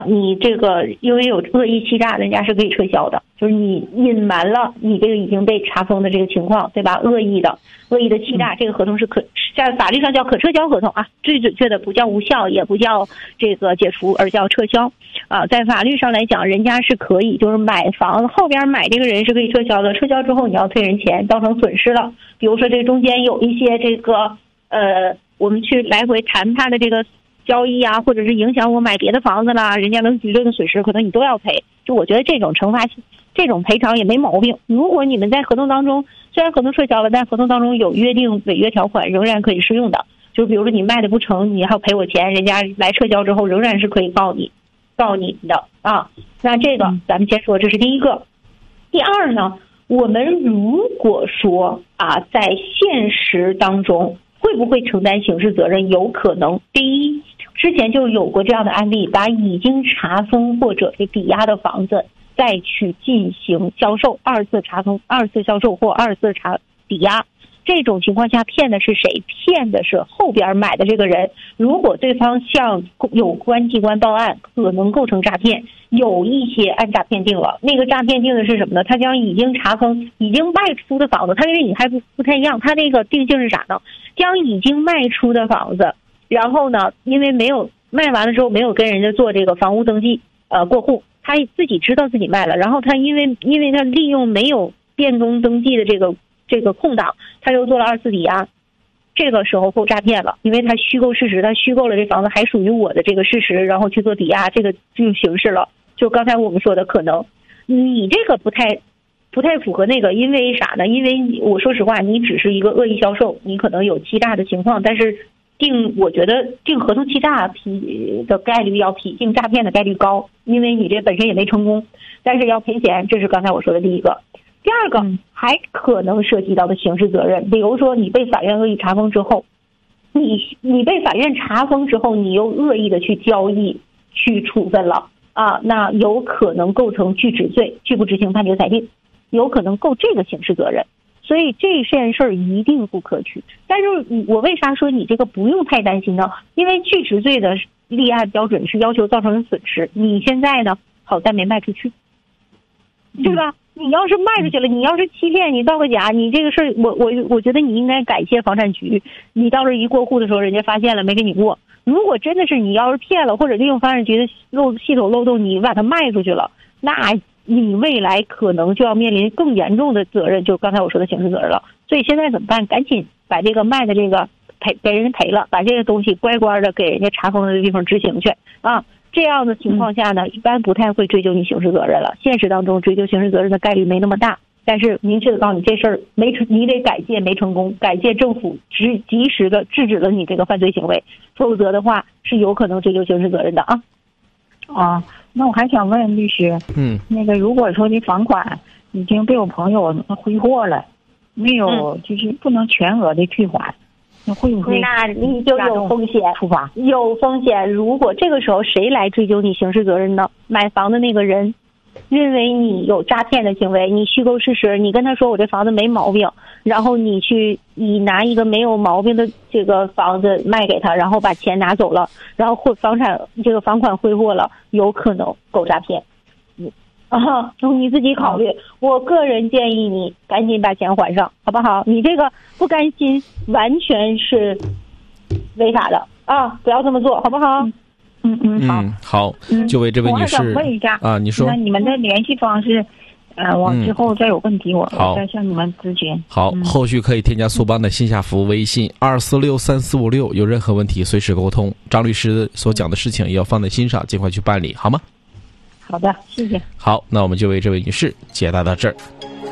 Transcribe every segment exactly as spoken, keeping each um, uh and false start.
你这个因为有恶意欺诈，人家是可以撤销的，就是你隐瞒了你这个已经被查封的这个情况，对吧？恶意的恶意的欺诈，这个合同是可在法律上叫可撤销合同啊，最准确的不叫无效，也不叫这个解除，而叫撤销啊。在法律上来讲，人家是可以，就是买房后边买这个人是可以撤销的，撤销之后你要退人钱，造成损失了，比如说这中间有一些这个呃，我们去来回谈判的这个交易啊，或者是影响我买别的房子啦，人家能举这个损失，可能你都要赔。就我觉得这种惩罚，这种赔偿也没毛病。如果你们在合同当中，虽然合同撤销了，但合同当中有约定违约条款，仍然可以适用的。就比如说你卖的不成，你还要赔我钱，人家来撤销之后，仍然是可以告你，告你的啊。那这个咱们先说，这是第一个。第二呢，我们如果说啊，在现实当中会不会承担刑事责任？有可能。第一，之前就有过这样的案例，把已经查封或者是抵押的房子再去进行销售，二次查封、二次销售或二次查抵押。这种情况下骗的是谁？骗的是后边买的这个人。如果对方向有关机关报案，可能构成诈骗。有一些按诈骗定了，那个诈骗定的是什么呢？他将已经查封、已经卖出的房子，他跟你还不不太一样，他那个定性是啥呢？将已经卖出的房子，然后呢，因为没有卖完了之后没有跟人家做这个房屋登记，呃，过户，他自己知道自己卖了，然后他因为因为他利用没有变更登记的这个这个空档，他又做了二次抵押，这个时候够诈骗了，因为他虚构事实，他虚构了这房子还属于我的这个事实，然后去做抵押，这个就形式了。就刚才我们说的，可能你这个不太不太符合那个，因为啥呢？因为我说实话，你只是一个恶意销售，你可能有欺诈的情况，但是定我觉得定合同欺诈比的概率要比定诈骗的概率高，因为你这本身也没成功，但是要赔钱，这是刚才我说的第一个。第二个还可能涉及到的刑事责任，比如说你被法院恶意查封之后，你你被法院查封之后，你又恶意的去交易去处分了啊，那有可能构成拒止罪，拒不执行判决裁定，有可能构这个刑事责任。所以这件事儿一定不可取。但是我为啥说你这个不用太担心呢？因为拒止罪的立案标准是要求造成损失，你现在呢好在没卖出去，对吧？你要是卖出去了，你要是欺骗，你造个假，你这个事儿，我我我觉得你应该感谢房产局，你到时候一过户的时候，人家发现了没给你过。如果真的是你要是骗了，或者利用房产局的漏系统漏洞，你把它卖出去了，那你未来可能就要面临更严重的责任，就刚才我说的刑事责任了。所以现在怎么办？赶紧把这个卖的这个赔给人家赔了，把这个东西乖乖的给人家查封的地方执行去啊。这样的情况下呢，一般不太会追究你刑事责任了。现实当中追究刑事责任的概率没那么大，但是明确的告诉你这事儿没成，你得感谢没成功，感谢政府及及时的制止了你这个犯罪行为，否则的话是有可能追究刑事责任的啊。 啊，那我还想问律师， 嗯， 那个如果说这房款已经被我朋友挥霍了，没有就是不能全额的退还，那会不会那你就有风险处罚？ 有风险。如果这个时候谁来追究你刑事责任呢？买房的那个人认为你有诈骗的行为，你虚构事实，你跟他说我这房子没毛病，然后你去你拿一个没有毛病的这个房子卖给他，然后把钱拿走了，然后或房产这个房款挥霍了，有可能构诈骗。啊，你自己考虑。我个人建议你赶紧把钱还上，好不好？你这个不甘心完全是违法的啊，不要这么做，好不好？ 嗯嗯，好， 嗯好， 嗯， 就为这位女士， 我还想问一下啊，你说， 那你们的联系方式，呃，我之后再有问题，我我再向你们咨询。 好， 嗯、 后续可以添加苏邦的线下服务微信二四六三四五六，有任何问题随时沟通。张律师所讲的事情也要放在心上，尽快去办理，好吗？ 好的，谢谢。 好，那我们就为这位女士解答到这儿。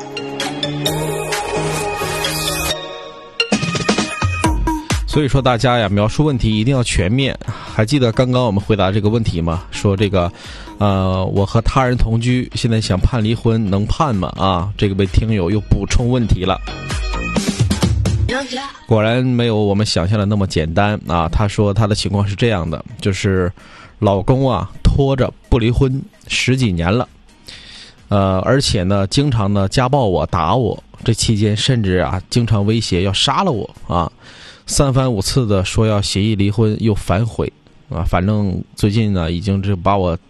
所以说大家呀，描述问题一定要全面。还记得刚刚我们回答这个问题吗？说这个呃我和他人同居，现在想判离婚，能判吗？啊，这个位听友又补充问题了。果然没有我们想象的那么简单啊。他说他的情况是这样的，就是老公啊拖着不离婚十几年了，呃而且呢经常呢家暴我打我，这期间甚至啊经常威胁要杀了我啊，三番五次的说要协议离婚又反悔啊，反正最近呢已经是把我